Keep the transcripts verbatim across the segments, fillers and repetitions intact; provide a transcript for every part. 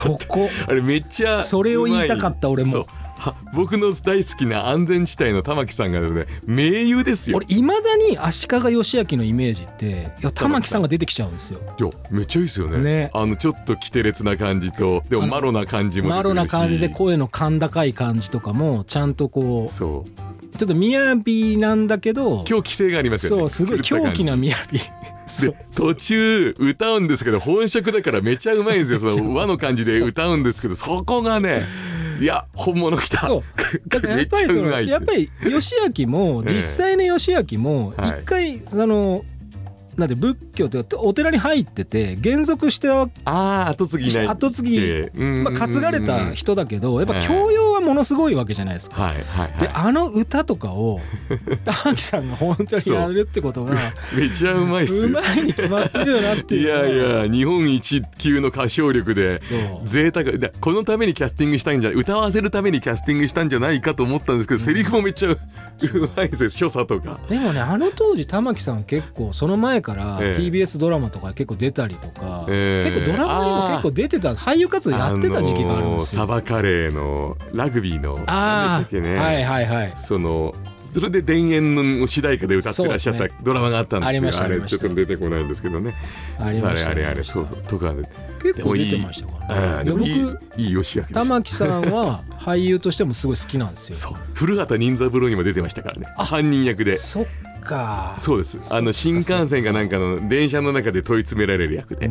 ここあれめっちゃそれを言いたかった俺も。 そう僕の大好きな安全地帯の玉木さんがですね名優ですよ。 俺いまだに足利義昭のイメージっていや玉木さんが出てきちゃうんですよ。 いやめっちゃいいですよ ね, ねあのちょっとキテレツな感じとでもマロな感じも出てくるし、 マロな感じで声の甲高い感じとかもちゃんとこうそうちょっと雅なんだけど狂気性がありますよね。 そうすごい狂気な雅で途中歌うんですけど本職だからめちゃうまいんですよ。その和の感じで歌うんですけどそこがねいや本物来た。 そうだからやっぱりそのやっぱり義昭も実際の義昭も一回そのなんで仏教というかお寺に入ってて還俗してああ後継ぎない後継ぎ、まあ、担がれた人だけどやっぱ教養はものすごいわけじゃないですか、 はいはいはい、 であの歌とかを玉木さんが本当にやるってことがめちゃうまいっすよ。 うまいに決まってるよなっていう。 いやいや日本一級の歌唱力で贅沢でこのためにキャスティングしたいんじゃ歌わせるためにキャスティングしたんじゃないかと思ったんですけど、うん、セリフもめっちゃうまいですよ所作とか。 でもねあの当時玉木さん結構その前から ティービーエス ドラマとか結構出たりとか、えー、結構ドラマにも結構出てた俳優活動やってた時期があるんですよ。 サバカレーのラグビーの何でしたっけね、 はいはいはい、 そのそれで田園の主題歌で歌ってらっしゃったドラマがあったんですよ。あれちょっと出てこないんですけどね。 ありましたあれあれあれそうそうとかで結構出てましたからね。で僕いい義明でした。 玉木さんは俳優としてもすごい好きなんですよ。 そう古畑任三郎にも出てましたからね犯人役で。 そっかそうです。あの新幹線かなんかの電車の中で問い詰められる役で、うん、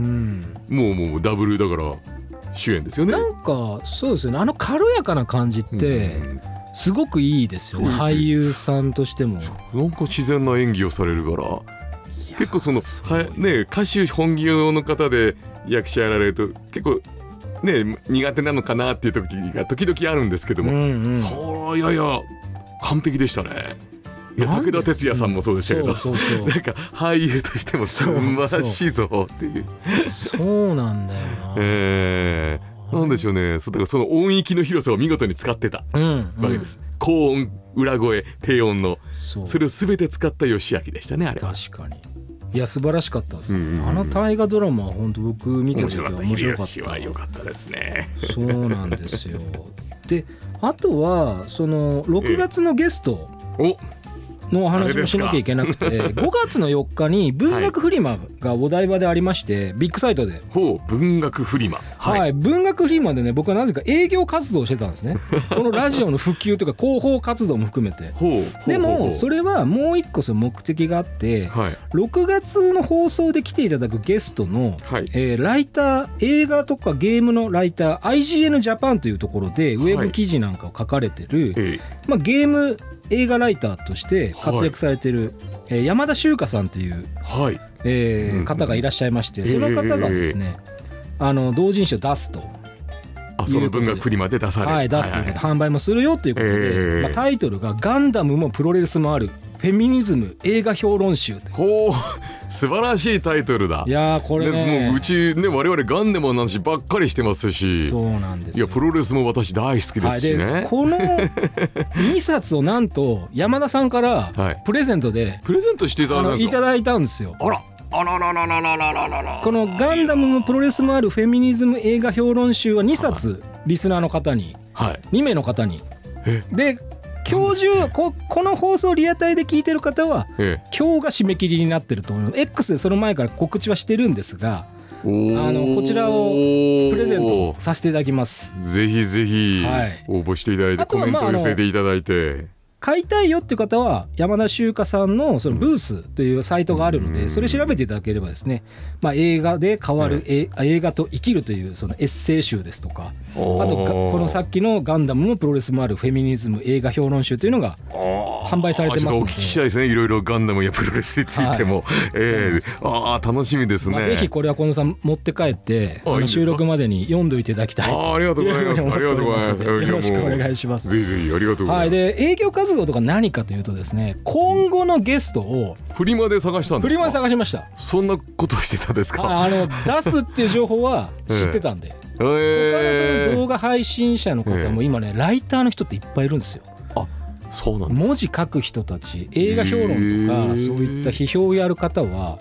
もうもうダブルだから主演ですよね。 なんかそうですよねあの軽やかな感じって、うんすごくいいですよね俳優さんとしても。 なんか自然な演技をされるから結構そのは、ね、歌手本業の方で役者やられると結構、ね、苦手なのかなっていう時が時々あるんですけども、うんうん、そういやいや完璧でしたね。いや武田鉄矢さんもそうでしたけど、うん、そうそうそうなんか俳優としても素晴らしいぞっていうそうなんだよな、 えーなんでしょうね。そだからその音域の広さを見事に使ってたわけです、うんうん、高音裏声低音の そ, それを全て使った義明でしたねあれは。 確かにいや素晴らしかったです、うんうん、あの大河ドラマは本当僕見てる時は面白かった。 秀吉は良かったですね。 そうなんですよであとはそのろくがつのゲスト、えー、おのお話もしなきゃいけなくてごがつのよっかに文学フリマがお台場でありまして、はい、ビッグサイトでほう文学フリマ、 はい、はい、文学フリマでね僕はなぜか営業活動をしてたんですねこのラジオの普及とか広報活動も含めてほうでもそれはもう一個その目的があって、はい、ろくがつの放送で来ていただくゲストの、はいえー、ライター映画とかゲームのライター アイジーエヌ ジャパンというところでウェブ記事なんかを書かれてる、はいまあ、ゲーム映画ライターとして活躍されている、はいえー、山田修香さんという、はいえーうん、方がいらっしゃいまして、その方がですね、えー、あの同人誌を出すとあその文学フリマで出される、 はい、出すということで、はいはい、販売もするよということで、えーまあ、タイトルがガンダムもプロレスもあるフェミニズム映画評論集。 ほう素晴らしいタイトルだ。 いやこれねもううちね我々ガンダムの話ばっかりしてますし。 そうなんですよ。 いやプロレスも私大好きですしね、 はい、でこのにさつをなんと山田さんからプレゼントで、はい、 プレゼントしていただいたんですか。 いただいたんですよ。 あらあらららららららららこのガンダムもプロレスもあるフェミニズム映画評論集はにさつリスナーの方に、はい、にめいの方にで今日中 こ, この放送リアタイで聞いてる方は、ええ、今日が締め切りになってると思います。 X でその前から告知はしてるんですがあのこちらをプレゼントさせていただきます。 ぜひぜひ応募していただいて、はい、コメントを寄せていただいて買いたいよっていう方は山田修香さんのそのブースというサイトがあるので、それ調べていただければですね、まあ、映画で変わる、え映画と生きるというそのエッセイ集ですとか、あとこのさっきのガンダムもプロレスもあるフェミニズム映画評論集というのが販売されてますので、 ちょっとお聞きしたいですね。いろいろガンダムやプロレスについても、はいえー、あ楽しみですね、まあ、 ぜひこれは近藤さん持って帰ってあの収録までに読んどいていただきたい。 あ, ありがとうございます。ありがとうございます。よろしくお願いします。 ぜひぜひありがとうございます。 はい、で営業活動とか何かというとですね、今後のゲストをフリマで探したんですか。 フリマで探しました。 そんなことしてたんですか。 ああの出すっていう情報は知ってたんで、えー、他のその動画配信者の方も今ね、えー、ライターの人っていっぱいいるんですよ。 あそうなんですか。 文字書く人たち映画評論とか、えー、そういった批評をやる方は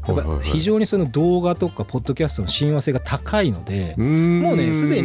やっぱ非常にその動画とかポッドキャストの親和性が高いので、もうねすで